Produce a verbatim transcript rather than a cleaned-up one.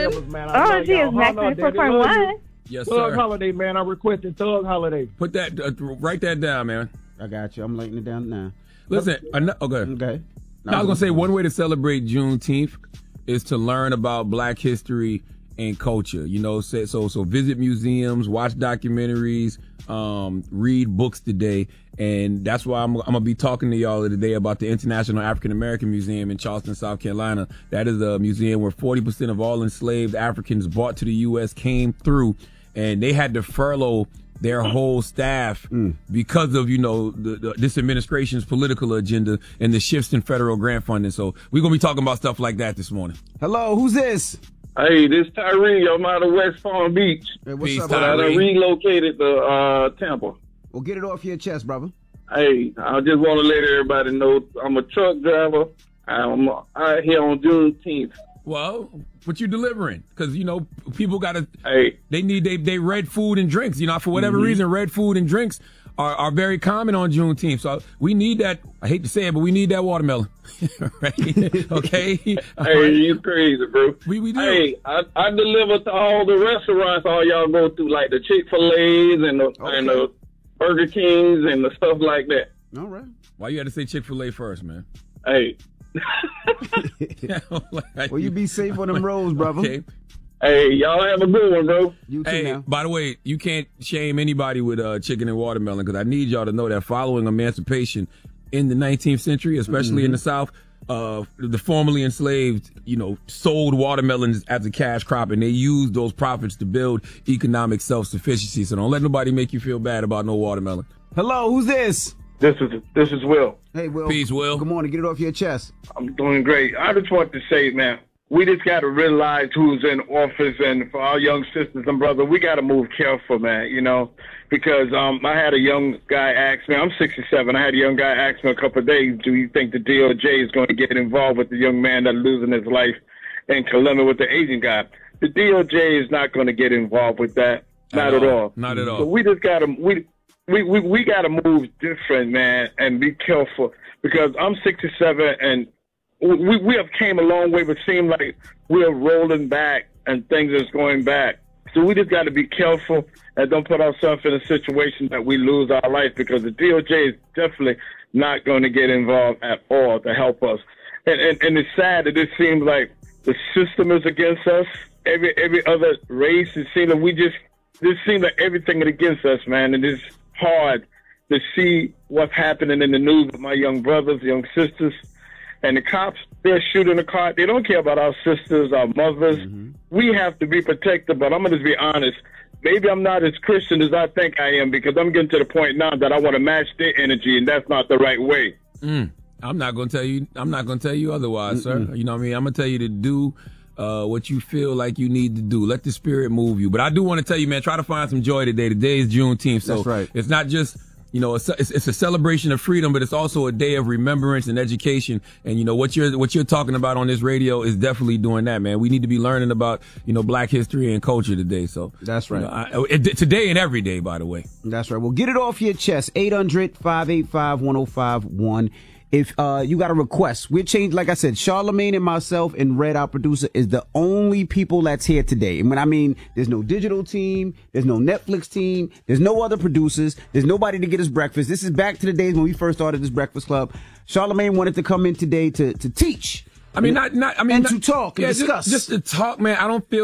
cameras, man. I Oh, love she y'all. is maximum four point one. Yes, Thug sir. Holiday, man. I'm requesting Thug Holiday. Put that, uh, write that down, man. I got you. I'm laying it down now. Listen, an- okay. Okay. I was gonna say one way to celebrate Juneteenth is to learn about Black history and culture. You know, so so, so visit museums, watch documentaries, um, read books today, and that's why I'm, I'm gonna be talking to y'all today about the International African American Museum in Charleston, South Carolina. That is a museum where forty percent of all enslaved Africans brought to the U S came through, and they had to furlough their whole staff mm. because of, you know, the, the, this administration's political agenda and the shifts in federal grant funding. So we're going to be talking about stuff like that this morning. Hello, who's this? Hey, this Tyree. I'm out of West Palm Beach. Hey, what's Peace, up, But I done relocated to uh, Tampa. Well, get it off your chest, brother. Hey, I just want to let everybody know I'm a truck driver. I'm out here on Juneteenth. Well, what you delivering? Because, you know, people got to, Hey, they need they, they red food and drinks. You know, for whatever mm-hmm. reason, red food and drinks are, are very common on Juneteenth. So we need that. I hate to say it, but we need that watermelon. Right? Okay? hey, right. you crazy, bro. We, we do. Hey, I, I deliver to all the restaurants all y'all go to, like the Chick-fil-A's and the, Okay. and the Burger Kings and the stuff like that. All right. Why you had to say Chick-fil-A first, man? Hey. Well, you be safe on them roads, brother. Okay. Hey, y'all have a good one, bro. You too Hey, now. by the way, you can't shame anybody with uh, chicken and watermelon, because I need y'all to know that following emancipation in the nineteenth century, especially mm-hmm. in the South, uh, the formerly enslaved, you know, sold watermelons as a cash crop, and they used those profits to build economic self-sufficiency. So don't let nobody make you feel bad about no watermelon. Hello, who's this? This is this is Will. Hey, Will. Peace, Will. Good morning. Get it off your chest. I'm doing great. I just want to say, man, we just got to realize who's in office, and for our young sisters and brothers, we got to move careful, man, you know, because um, I had a young guy ask me, I'm sixty-seven, I had a young guy ask me a couple of days, do you think the D O J is going to get involved with the young man that's losing his life in Columbia with the Asian guy? The D O J is not going to get involved with that, not at, at all. all. Not at all. So we just got to, we, we, we, we got to move different, man, and be careful, because I'm sixty-seven and We we have came a long way, but seem like we're rolling back and things is going back. So we just got to be careful and don't put ourselves in a situation that we lose our life, because the D O J is definitely not going to get involved at all to help us. And, and and it's sad that it seems like the system is against us. Every every other race, it seems like we just it seems like everything is against us, man. And it's hard to see what's happening in the news with my young brothers, young sisters. And the cops, they're shooting the car. They don't care about our sisters, our mothers. Mm-hmm. We have to be protected, but I'm going to be honest. Maybe I'm not as Christian as I think I am, because I'm getting to the point now that I want to match their energy, and that's not the right way. Mm. I'm not going to tell you. I'm not going to tell you otherwise, Mm-mm. sir. You know what I mean? I'm going to tell you to do uh, what you feel like you need to do. Let the spirit move you. But I do want to tell you, man, try to find some joy today. Today is Juneteenth, so that's right. It's not just, you know, it's, it's, it's a celebration of freedom, but it's also a day of remembrance and education. And, you know, what you're, what you're talking about on this radio is definitely doing that, man. We need to be learning about, you know, Black history and culture today. So that's right. You know, I, it, today and every day, by the way. That's right. Well, get it off your chest. eight hundred, five eight five, one oh five one. If uh, you got a request, we're changed. Like I said, Charlamagne and myself and Red, our producer, is the only people that's here today. And when I mean, there's no digital team, there's no Netflix team, there's no other producers, there's nobody to get us breakfast. This is back to the days when we first started this Breakfast Club. Charlamagne wanted to come in today to to teach. I mean, not not. I mean, and not, to talk and yeah, discuss. Just, just to talk, man. I don't feel.